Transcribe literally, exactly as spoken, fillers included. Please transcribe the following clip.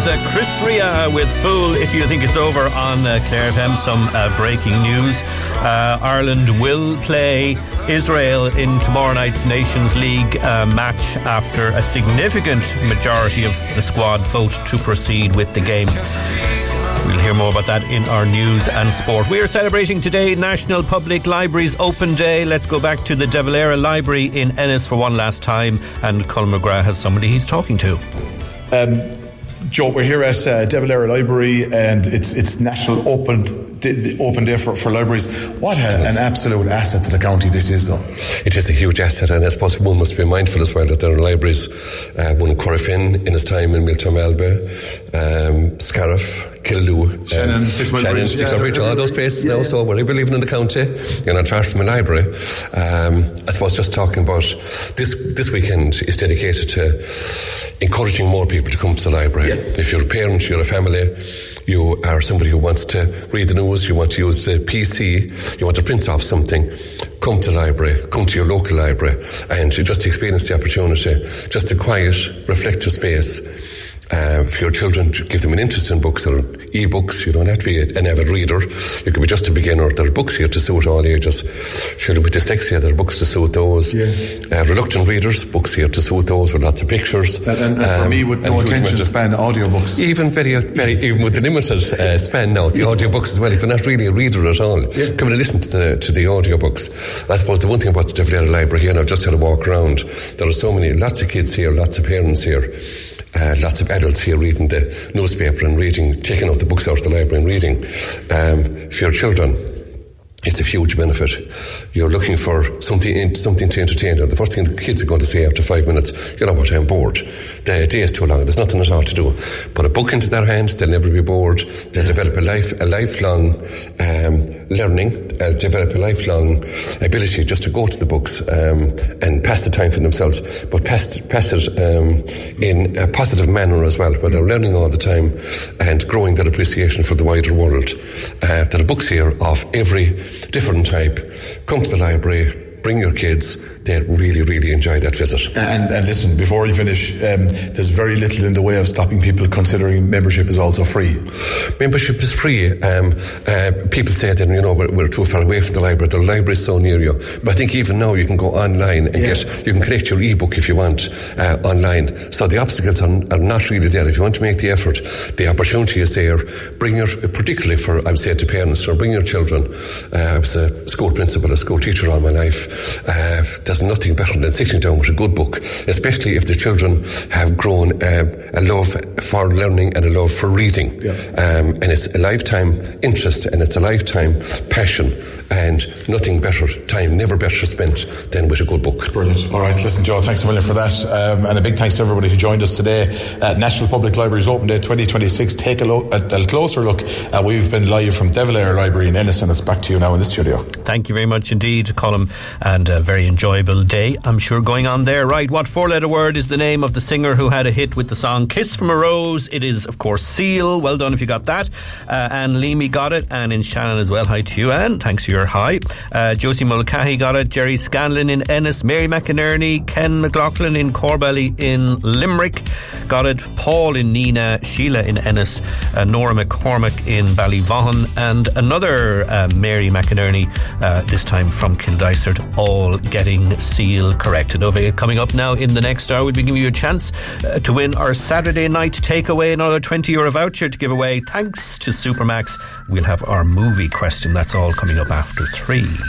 is uh, Chris Ria with Fool If You Think It's Over on uh, Clare F M. Some uh, breaking news. Uh, Ireland will play Israel in tomorrow night's Nations League uh, match after a significant majority of the squad vote to proceed with the game. We'll hear more about that in our news and sport. We are celebrating today National Public Library's Open Day. Let's go back to the De Valera Library in Ennis for one last time, and Colin McGrath has somebody he's talking to. Um, Joe, we're here at uh, De Valera Library, and it's it's National Open the Open Day for, for libraries. What a, an absolute asset to the county this is, though. It is a huge asset, and I suppose one must be mindful as well that there are libraries, uh, one Corrifin in his time in Milton Malbay, um, Scariff, Killaloe, Shannon, um, Six Mile Shannon, Bridge, Six Mile Bridge, all those places yeah, now. yeah. So wherever you live in the county, you're not far from a library. Um, I suppose just talking about this this weekend is dedicated to encouraging more people to come to the library. Yeah. If you're a parent, you're a family, you are somebody who wants to read the news, you want to use the P C, you want to print off something, come to the library, come to your local library, and you just experience the opportunity, just a quiet, reflective space. Uh, for your children, to give them an interest in books or e-books. You don't have to be an avid reader. You could be just a beginner. There are books here to suit all ages. Children with dyslexia, there are books to suit those. Yeah. Uh, reluctant readers, books here to suit those with lots of pictures. And, and, and for um, me, with no attention span, audiobooks. Even very, very, even with the limited uh, span now, the audiobooks as well. If you're not really a reader at all, yeah. come and listen to the to the audiobooks. I suppose the one thing about the De Valera Library here, and I've just had a walk around, there are so many, lots of kids here, lots of parents here. Uh, lots of adults here reading the newspaper and reading, taking out the books out of the library and reading. Um, for your children, it's a huge benefit. You're looking for something something to entertain them. The first thing the kids are going to say after five minutes, you know what, I'm bored. The day is too long. There's nothing at all to do. Put a book into their hands, they'll never be bored. They'll develop a life, a lifelong um, learning, uh, develop a lifelong ability just to go to the books um, and pass the time for themselves, but pass, pass it um, in a positive manner as well, where they're learning all the time and growing their appreciation for the wider world. Uh, there are books here of every different type. Come to the library, bring your kids. They really, really enjoy that visit. And, and listen, before we finish, um, there's very little in the way of stopping people considering membership is also free. Membership is free. Um, uh, people say that, you know, we're, we're too far away from the library. The library is so near you. But I think even now you can go online and yeah. get, you can collect your e-book if you want uh, online. So the obstacles are, are not really there. If you want to make the effort, the opportunity is there. Bring your, particularly for, I would say to parents, or bring your children. Uh, I was a school principal, a school teacher all my life. Uh, There's nothing better than sitting down with a good book, especially if the children have grown uh, a love for learning and a love for reading. Yeah. Um, and it's a lifetime interest and it's a lifetime passion, and nothing better, time never better spent than with a good book. Brilliant. All right, listen, Joe, thanks a million for that. Um, and a big thanks to everybody who joined us today at National Public Library's Open Day twenty twenty-six. Take a, look, a, a closer look. Uh, we've been live from De Valera Library in Ennis, and it's back to you now in the studio. Thank you very much indeed, Colin, and a very enjoyable day, I'm sure, going on there. Right, what four-letter word is the name of the singer who had a hit with the song Kiss from a Rose? It is, of course, Seal. Well done if you got that. Uh, Anne Leamy got it, and in Shannon as well. Hi to you, Anne. Thanks for your hi. Uh, Josie Mulcahy got it. Jerry Scanlon in Ennis. Mary McInerney. Ken McLaughlin in Corbally in Limerick got it. Paul in Nina. Sheila in Ennis. Uh, Nora McCormick in Ballyvaughan, and another uh, Mary McInerney, uh, this time from Kildysart, all getting Seal correct. And over coming up now in the next hour, we'll be giving you a chance uh, to win our Saturday night takeaway, another twenty euro voucher to give away thanks to Supermax. We'll have our movie question. That's all coming up after three.